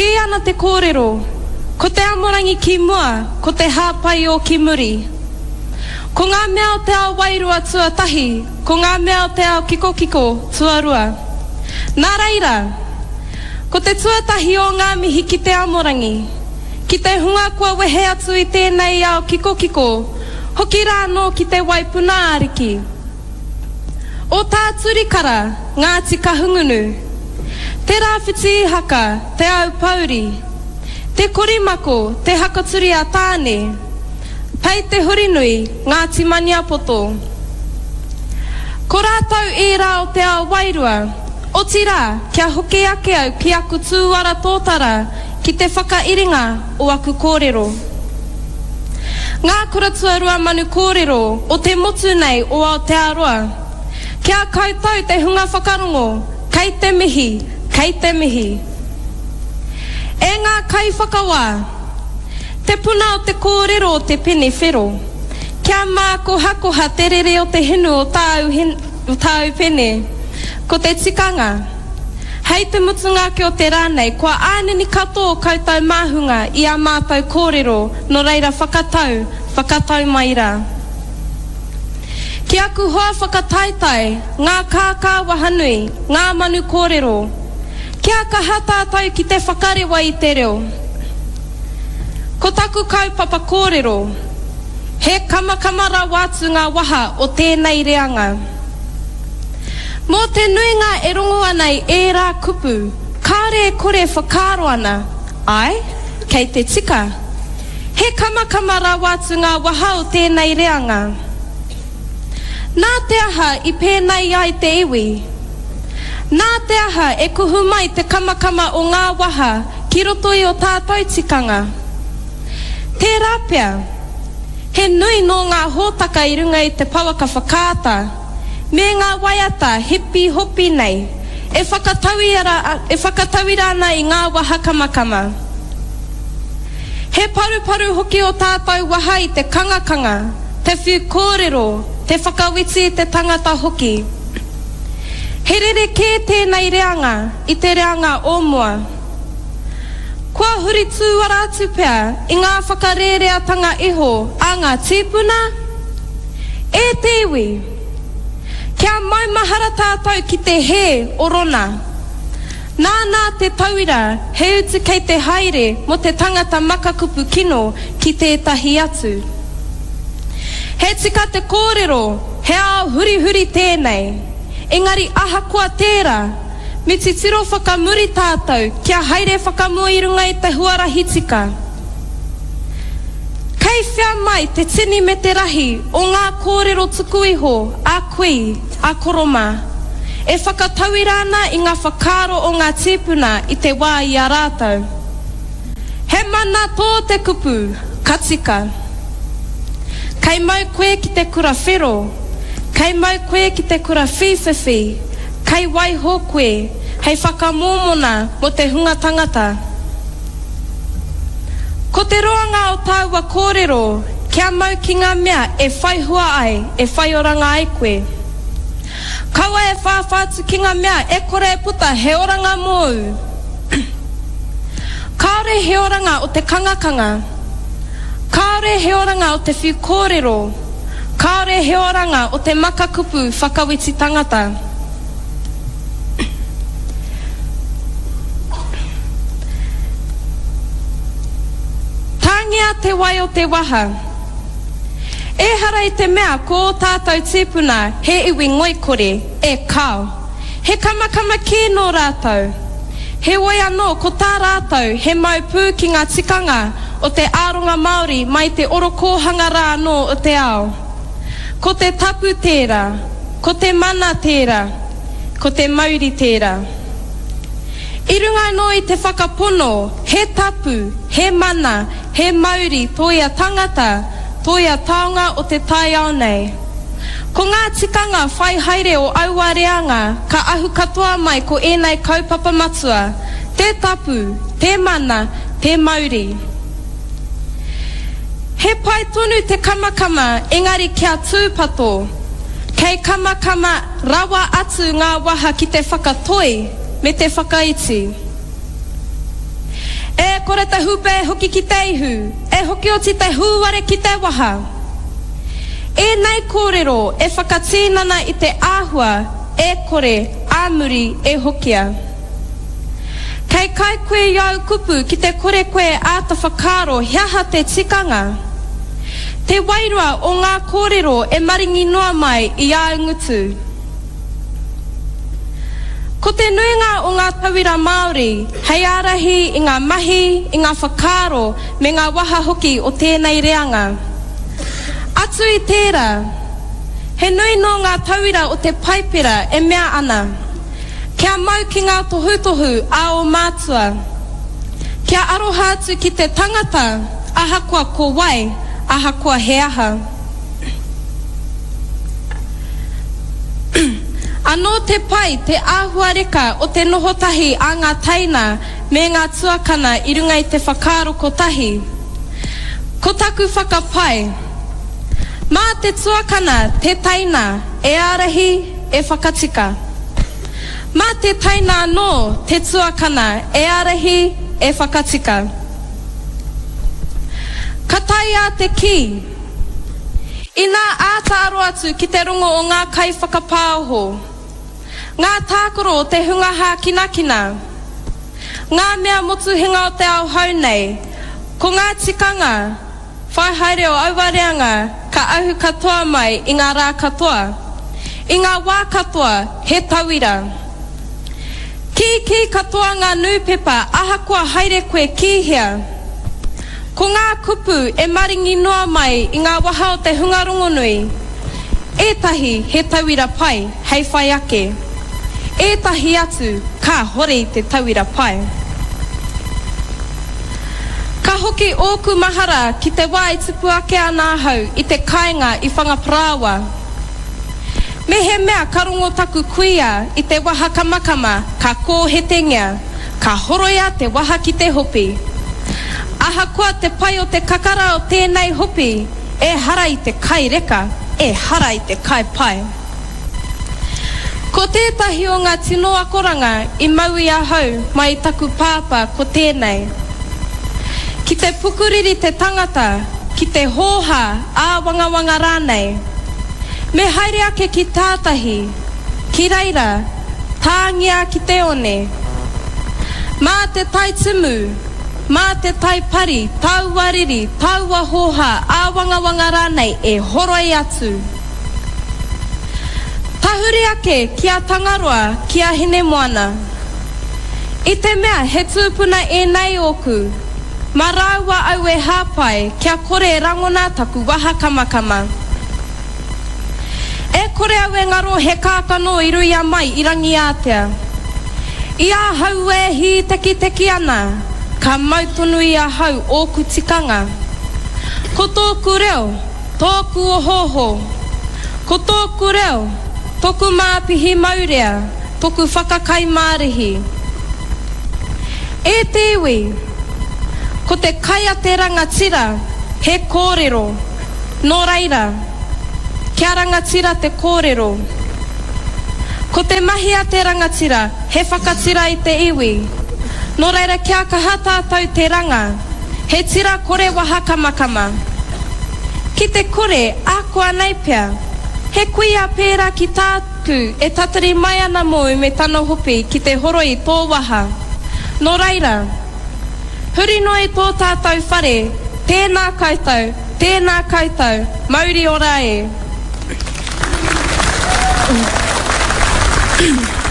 Ki ana te kōrero, ko te amorangi ki mua, ko te hāpai o ki muri. Ko ngā mea o te ao wairua tuatahi, ko ngā mea o te ao kiko tuarua. Nā reira, ko te tuatahi o ngā mihi ki te amorangi, ki te hunga kua wehe atu i tēnei ao kiko, hoki rā no ki te waipuna ariki. O tā turikara, Ngāti Kahungunu, te rāwhiti haka, te au pauri, te korimako, te hakaturi a tāne, pai te hurinui, Ngāti Maniapoto. Ko rātau e rā o te ao wairua, o tira, kia hoki ake au ki aku tūwara tōtara, ki te whakairinga o aku kōrero. Ngā kura tuarua manu kōrero o te motu nei o Aotearoa. Kia koutou te hunga whakarongo, kei te mihi, kei te mihi. E ngā kai whakawā, te puna o te kōrero o te pene whero. Kia mākoha te rere o te hinu o tāu pene, ko te tikanga. Hei te mutunga ki o te rānei, kua āneni katoa koutou māhunga i a mātou kōrero, no reira whakatau mai rā. Ki aku hoa whakataitai, ngā kākā wahanui, ngā manu kōrero. Kia ka hatātau ki te whakarewa i te reo. Ko taku kaupapa kōrero, he kamakamara wātu ngā waha o tēnei reanga. Mō te nuinga e rongo anai e rā kupu, kāre kore whakaro ana. Ai, kei te tika. He kamakamara wātu ngā waha o tēnei reanga. Nā te aha i pēnei ai te iwi. Nā te aha e kuhu mai te kamakama o ngā waha ki roto i o tātou tikanga. Te rāpea, he nui no ngā hōtaka i runga i te pawaka whakaata, me ngā waiata hepi hopi nei, e whakatawira ana i ngā waha kamakama. He paru hoki o tātou waha i te kangakanga, te whiu kōrero, te whakawiti te tangata hoki. He rere kē tēnei reanga, i te reanga o mua. Kua huri tūwara atu pea, i ngā whakarereatanga iho, a ngā tīpuna. E te iwi, kia maumahara tātou ki te he o rona. Nā te tauira, he utu kei te haere mo te tangata makakupu kino ki tētahi atu. He tika te kōrero, he ao huri tēnei. Engari aha kua tērā, me te tiro whakamuri tātou, kia haere whakamua i runga i te huarahi tika. Kei whia mai te tini me te rahi o ngā kōrero tuku iho, a kui, a koroma. E whakatauira ana i ngā whakaro o ngā tīpuna i te wā i a rātou. He mana tō te kupu, katika. Kei mau koe ki te kura whero, kei mau koe ki te kura whiwhiwhi, kei waiho koe, hei whakamōmona mo te hunga tangata. Ko te roanga o tāua kōrero, kia mau ki ngā mea e whaihua ai, e whaioranga ai koe. Kaua e whawhātu ki ngā mea e kore e puta he oranga mōu. Kāore he oranga o te kangakanga. Kāore he oranga o te whiu kōrero. Kāore he oranga o te makakupu whakawiti tangata. Tāngia te wai o te waha. E hara i te mea ko tātou tīpuna he iwi ngoikore, e kao. He kamakama ki no rātou. He wai anō ko tā rātou he mau pū ki ngā tikanga o te āronga Māori mai te oro kōhanga rā anō o te ao. Ko te tapu tērā, ko te mana tērā, ko te mauri tērā. I runga no i te whakapono, he tapu, he mana, he mauri, toia tangata, toia taonga o te tai ao nei. Ko ngā tikanga whai haere o aua reanga, ka ahu katoa mai ko enei kaupapa matua, te tapu, te mana, te mauri. He pai tonu te kamakama, engari kia tūpato, kei kamakama rawa atu ngā waha ki te whakatoi me te whakaiti. E kore te hupe hoki ki te ihu, e hoki o te huare ki te waha. E nei kōrero e whakatīnana i te āhua e kore āmuri e hokia. Kei kai koe iau kupu ki te kore koe āta whakaro hiaha te tikanga. Te wairua o ngā kōrero e maringi noa mai i a ngutu. Ko te nuinga o ngā tauira Māori, hei arahi i ngā mahi, i ngā whakaro, me ngā waha hoki o tēnei reanga. Atu i tērā, he nui no ngā tauira o te paipera e mea ana. Kia mau ki ngā tohutohu a o mātua. Kia aroha atu ki te tangata, ahakoa ko wai, ahakoa he aha. Anō te pai te āhua reka o te nohotahi a ngā taina me ngā tuakana i runga i te whakaro kotahi. Ko taku whakapai. Mā te tuakana te taina e arahi e whakatika. Mā te taina anō te tuakana e arahi e whakatika. Ka tai a te ki. I nā ātaro atu ki te rongo o ngā kai whakapāoho. Ngā tākoro o te hungaha kinakina. Ngā mea motu hinga o te ao hau nei. Ko ngā tikanga, whai haere o auwareanga, ka ahu katoa mai i ngā rā katoa. I ngā wā katoa, he tauira. Ki katoa ngā nūpepa, ahakoa haere koe kihia. Ko ngā kupu e maringi noa mai i ngā waha o te hungarongonui. Ētahi he tauira pai, hei whai ake. Ētahi atu, ka hore i te tauira pai. Ka hoki ōku mahara ki te wā i tupu ake ana hau i te kāinga i whangaprawa. Me he mea karongo taku kuia i te waha kamakama, ka kōhetengia, ka horoia te waha ki te hopi. Ahakoa te pai o te kakara o tēnei hopi, e hara i te kai reka, e hara i te kai pai. Ko tētahi o ngā tino akoranga i maui a hau mai taku pāpā ko tēnei. Ki te pukuriri te tangata, ki te hōha a wangawanga rānei. Me haere ake ki tātahi, ki reira, tāngia ki te one. Mā te tai timu, mā te tai pari, tau wariri, taua hōha a wangawanga rānei e horoi atu. Tahuri ake kia tangaroa kia hine moana. I te mea he tūpuna e nei oku. Ma rāua au e hāpai kia kore rangona taku waha kamakama. E kore au e ngaro he kākano i ruia mai i rangi ātea. I a hau e hi teki ana, ka mautonu i a hau oku tikanga. Ko tōku reo, tōku o hoho. Ko tōku reo, toku māpihi maurea, toku whakakai mārihi. E te iwi, ko te kai a te rangatira, he kōrero, nō reira, kia rangatira te kōrero. Ko te mahi a te rangatira, he whakatira i te iwi, nō reira kia kahata tau te ranga, he tira kore waha kamakama. Ki te kore, ākoa nei pia, he kuia pērā ki tāku e tatari mai ana mōu me tano hopi ki te horoi tō waha. Nō reira, huri noi tō tātou whare, tēnā koutou, mauri ora e.